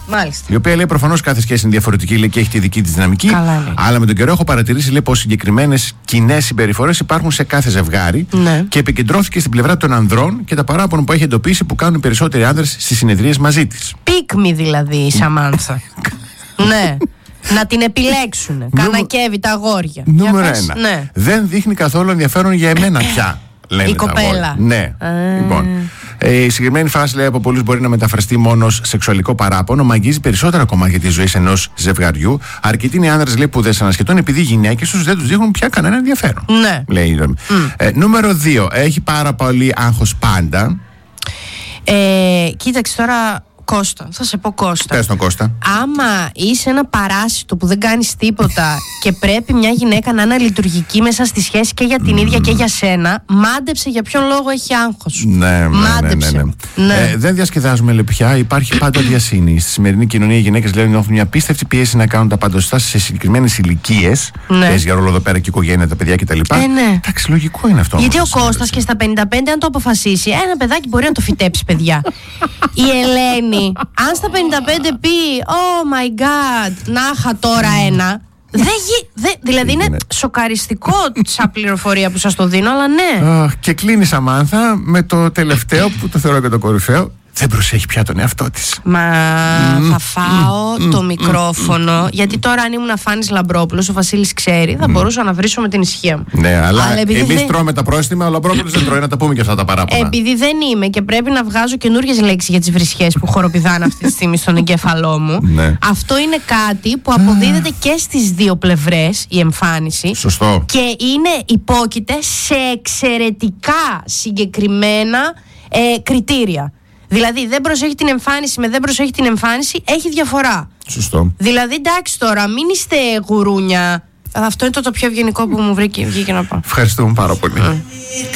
Μάλιστα. Η οποία λέει προφανώς κάθε σχέση είναι διαφορετική, λέει, και έχει τη δική της δυναμική. Καλά, αλλά με τον καιρό έχω παρατηρήσει, λέει, πως συγκεκριμένες κοινές συμπεριφορές υπάρχουν σε κάθε ζευγάρι. Ναι. Και επικεντρώθηκε στην πλευρά των ανδρών και τα παράπονα που έχει εντοπίσει που κάνουν οι περισσότεροι άνδρες στις συνεδρίες μαζί της. Πίκμη δηλαδή η Σαμάνθα. Ναι. Να την επιλέξουν. Κανακεύει τα αγόρια. Νούμερο 1. Ναι. Δεν δείχνει καθόλου ενδιαφέρον για εμένα πια. Λένε η κοπέλα. Ναι. Λοιπόν, η συγκεκριμένη φάση, λέει, από πολλούς μπορεί να μεταφραστεί μόνο ως σεξουαλικό παράπονο, μα αγγίζει περισσότερα κομμάτια της ζωής ενός ζευγαριού. Αρκετοί είναι οι άνδρες, λέει, που δεν σε ανασχετούν επειδή οι γυναίκες τους δεν τους δείχνουν πια κανένα ενδιαφέρον. Ναι. Λέει. Νούμερο 2. Έχει πάρα πολύ άγχος πάντα. Κοίταξε τώρα, Κώστα, θα σε πω Κώστα. Πες τον Κώστα. Άμα είσαι ένα παράσιτο που δεν κάνεις τίποτα και πρέπει μια γυναίκα να είναι λειτουργική μέσα στη σχέση και για την ίδια και για σένα, μάντεψε για ποιον λόγο έχει άγχος. Ναι. Δεν διασκεδάζουμε, λέει, πια. Υπάρχει πάντα διασύνη. Στη σημερινή κοινωνία οι γυναίκες, λέει, νιώθουν μια απίστευτη πίεση να κάνουν τα πάντα σωστά σε συγκεκριμένες ηλικίες. Παίζει για ρόλο εδώ πέρα και η οικογένεια, τα παιδιά κτλ. Ναι. Εντάξει, λογικό είναι αυτό. Γιατί ο Κώστας και στα 55, αν το αποφασίσει, ένα παιδάκι μπορεί να το φυτέψει, παιδιά. Η Ελένη, αν στα 55 πει oh my god, να είχα τώρα ένα, δηλαδή είναι σοκαριστικό σαν πληροφορία που σας το δίνω, αλλά ναι. Και κλείνει η Σαμάνθα με το τελευταίο που το θεωρώ και το κορυφαίο. Δεν προσέχει πια τον εαυτό της. Μα θα φάω το μικρόφωνο, γιατί τώρα αν ήμουν Φάνης Λαμπρόπουλος, ο Βασίλης ξέρει, θα μπορούσα να βρίσω με την ισχύα μου. Ναι, αλλά εμείς τρώμε τα πρόστιμα, ο Λαμπρόπουλος δεν τρώει, να τα πούμε και αυτά τα παράπονα. Επειδή δεν είμαι και πρέπει να βγάζω καινούργιες λέξεις για τις βρισχές που χοροπηδάνε αυτή τη στιγμή στον εγκέφαλό μου, αυτό είναι κάτι που αποδίδεται και στις δύο πλευρές, η εμφάνιση. Σωστό. Και υπόκειται σε εξαιρετικά συγκεκριμένα κριτήρια. Δηλαδή δεν προσέχει την εμφάνιση με δεν προσέχει την εμφάνιση έχει διαφορά. Σωστό. Δηλαδή εντάξει τώρα, μην είστε γουρούνια. Αυτό είναι το πιο ευγενικό που μου βγήκε να πω. Ευχαριστούμε πάρα πολύ.